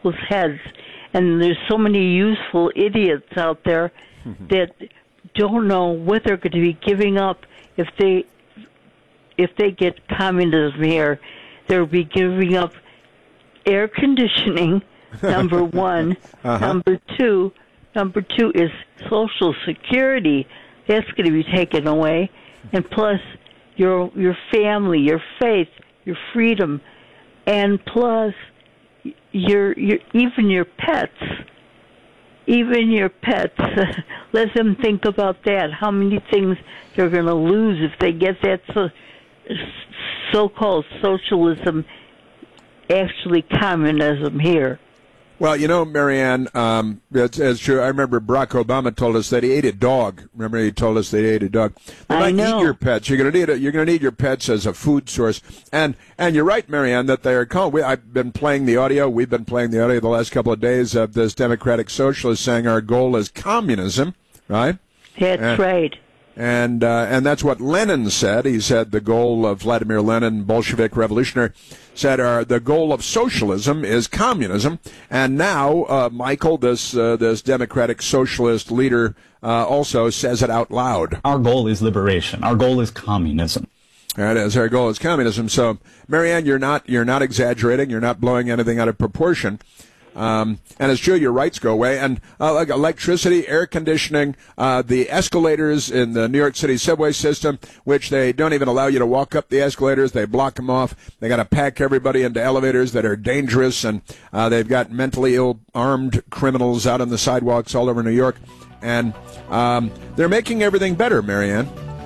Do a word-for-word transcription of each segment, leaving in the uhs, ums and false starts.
people's heads. And there's so many useful idiots out there mm-hmm. that don't know what they're going to be giving up if they if they get communism here. They'll be giving up air conditioning, number one. uh-huh. Number two, number two is Social Security. That's going to be taken away. And plus your your family, your faith, your freedom, and plus Your, your, even your pets, even your pets, let them think about that, how many things they're going to lose if they get that so, so-called socialism, actually communism here. Well, you know, Marianne, um, it's, it's true. I remember Barack Obama told us that he ate a dog. Remember, he told us they ate a dog. They I might know. eat your pets. You're going to need a, you're going to need your pets as a food source. And and you're right, Marianne, that they're calling. We, I've been playing the audio. We've been playing the audio the last couple of days of this Democratic Socialist saying our goal is communism, right? That's and, right. And uh, and that's what Lenin said. He said the goal of Vladimir Lenin, Bolshevik revolutionary, said our the goal of socialism is communism. And now uh, Michael, this uh, this Democratic Socialist leader, uh, also says it out loud. Our goal is liberation. Our goal is communism. That is our goal is communism. So, Marianne, you're not you're not exaggerating. You're not blowing anything out of proportion. Um, and it's true, your rights go away. And uh, like electricity, air conditioning, uh, the escalators in the New York City subway system, which they don't even allow you to walk up the escalators. They block them off. They got to pack everybody into elevators that are dangerous. And uh, they've got mentally ill armed criminals out on the sidewalks all over New York. And um, they're making everything better, Marianne.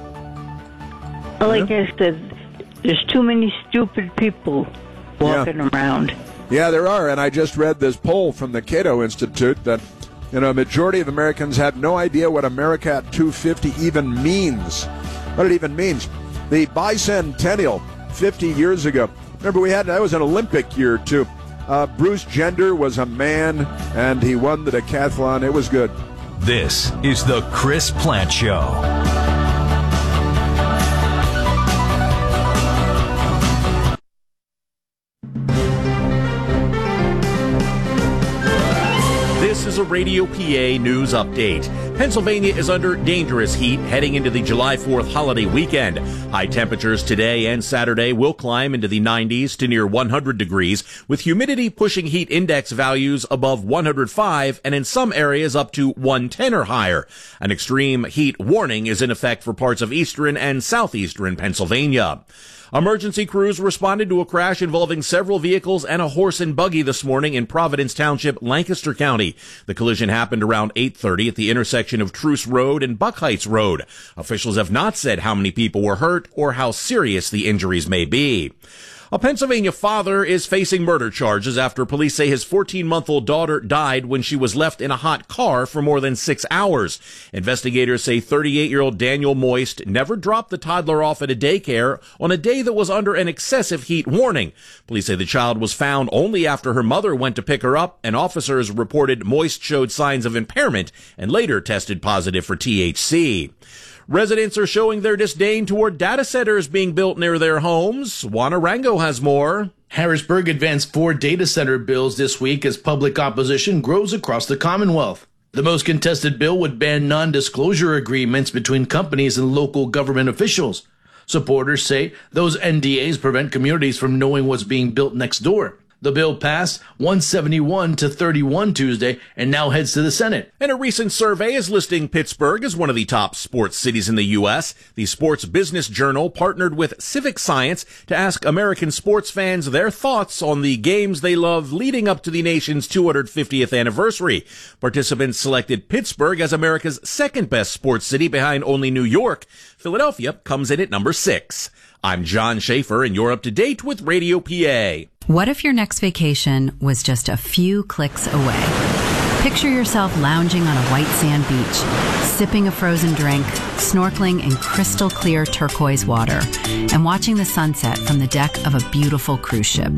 Like yeah. I said, there's too many stupid people walking yeah. around. Yeah, there are, and I just read this poll from the Cato Institute that, you know, a majority of Americans have no idea what America at two fifty even means. What it even means. The bicentennial, fifty years ago. Remember, we had, that was an Olympic year, too. Uh, Bruce Gender was a man, and he won the decathlon. It was good. This is the Chris Plante Show. This is a Radio P A news update. Pennsylvania is under dangerous heat heading into the July fourth holiday weekend. High temperatures today and Saturday will climb into the nineties to near one hundred degrees, with humidity pushing heat index values above one hundred five and in some areas up to one ten or higher. An extreme heat warning is in effect for parts of eastern and southeastern Pennsylvania. Emergency crews responded to a crash involving several vehicles and a horse and buggy this morning in Providence Township, Lancaster County. The collision happened around eight thirty at the intersection of Truce Road and Buck Heights Road. Officials have not said how many people were hurt or how serious the injuries may be. A Pennsylvania father is facing murder charges after police say his fourteen-month-old daughter died when she was left in a hot car for more than six hours. Investigators say thirty-eight-year-old Daniel Moist never dropped the toddler off at a daycare on a day that was under an excessive heat warning. Police say the child was found only after her mother went to pick her up, and officers reported Moist showed signs of impairment and later tested positive for T H C. Residents are showing their disdain toward data centers being built near their homes. Juan Arango has more. Harrisburg advanced four data center bills this week as public opposition grows across the Commonwealth. The most contested bill would ban non-disclosure agreements between companies and local government officials. Supporters say those N D As prevent communities from knowing what's being built next door. The bill passed one seventy-one to thirty-one Tuesday and now heads to the Senate. And a recent survey is listing Pittsburgh as one of the top sports cities in the U S. The Sports Business Journal partnered with Civic Science to ask American sports fans their thoughts on the games they love leading up to the nation's two hundred fiftieth anniversary. Participants selected Pittsburgh as America's second best sports city behind only New York. Philadelphia comes in at number six. I'm John Schaefer, and you're up to date with Radio P A. What if your next vacation was just a few clicks away? Picture yourself lounging on a white sand beach, sipping a frozen drink, snorkeling in crystal clear turquoise water, and watching the sunset from the deck of a beautiful cruise ship.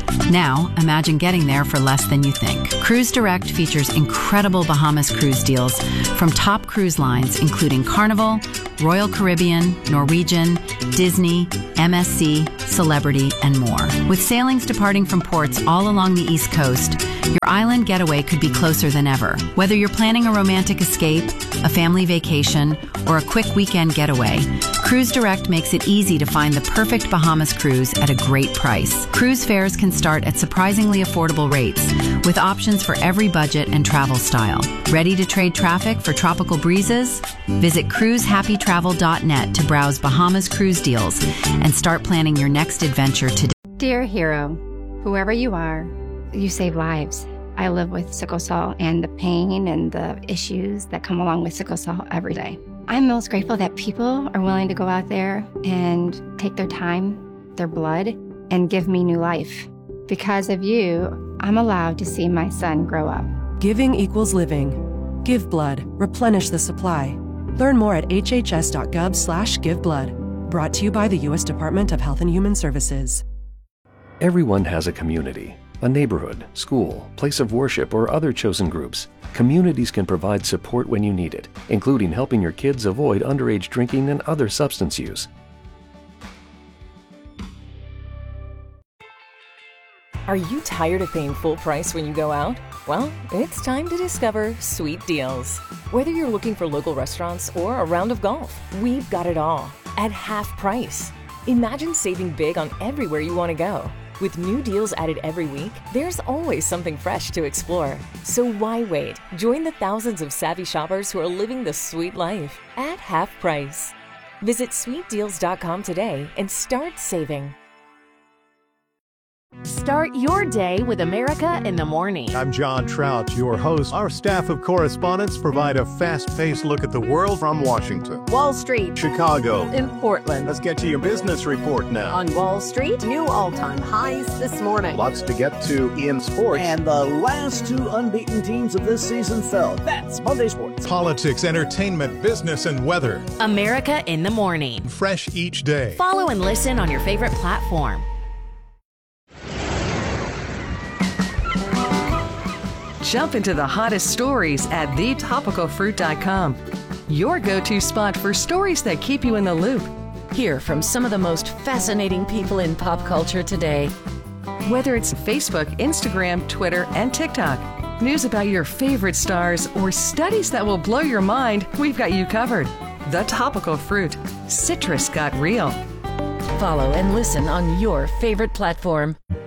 Now, imagine getting there for less than you think. Cruise Direct features incredible Bahamas cruise deals from top cruise lines, including Carnival, Royal Caribbean, Norwegian, Disney, M S C, Celebrity, and more. With sailings departing from ports all along the East Coast, your island getaway could be closer than ever. Whether you're planning a romantic escape, a family vacation, or a quick weekend getaway, Cruise Direct makes it easy to find the perfect Bahamas cruise at a great price. Cruise fares can start at surprisingly affordable rates, with options for every budget and travel style. Ready to trade traffic for tropical breezes? Visit cruise happy travel dot net to browse Bahamas cruise deals and start planning your next adventure today. Dear hero, whoever you are, you save lives. I live with sickle cell and the pain and the issues that come along with sickle cell every day. I'm most grateful that people are willing to go out there and take their time, their blood, and give me new life. Because of you, I'm allowed to see my son grow up. Giving equals living. Give blood. Replenish the supply. Learn more at h h s dot gov slash give blood. Brought to you by the U S Department of Health and Human Services. Everyone has a community, a neighborhood, school, place of worship, or other chosen groups. Communities can provide support when you need it, including helping your kids avoid underage drinking and other substance use. Are you tired of paying full price when you go out? Well, it's time to discover Sweet Deals. Whether you're looking for local restaurants or a round of golf, we've got it all at half price. Imagine saving big on everywhere you want to go. With new deals added every week, there's always something fresh to explore. So why wait? Join the thousands of savvy shoppers who are living the sweet life at half price. Visit sweet deals dot com today and start saving. Start your day with America in the Morning. I'm John Trout, your host. Our staff of correspondents provide a fast-paced look at the world from Washington, Wall Street, Chicago, and Portland. Let's get to your business report now. On Wall Street, new all-time highs this morning. Lots to get to in sports. And the last two unbeaten teams of this season fell. That's Monday Sports. Politics, entertainment, business, and weather. America in the Morning. Fresh each day. Follow and listen on your favorite platform. Jump into the hottest stories at the topical fruit dot com. Your go-to spot for stories that keep you in the loop. Hear from some of the most fascinating people in pop culture today. Whether it's Facebook, Instagram, Twitter, and TikTok, news about your favorite stars, or studies that will blow your mind, we've got you covered. The Topical Fruit. Citrus got real. Follow and listen on your favorite platform.